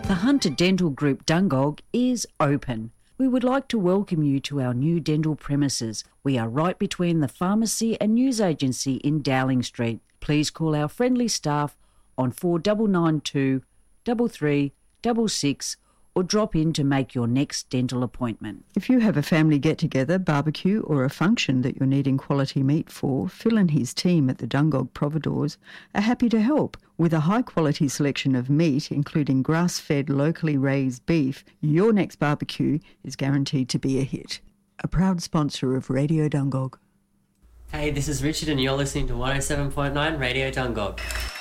The Hunter Dental Group Dungog is open. We would like to welcome you to our new dental premises. We are right between the pharmacy and news agency in Dowling Street. Please call our friendly staff on 4992 3366 or drop in to make your next dental appointment. If you have a family get-together, barbecue or a function that you're needing quality meat for, Phil and his team at the Dungog Providores are happy to help. With a high-quality selection of meat, including grass-fed, locally raised beef, your next barbecue is guaranteed to be a hit. A proud sponsor of Radio Dungog. Hey, this is Richard and you're listening to 107.9 Radio Dungog.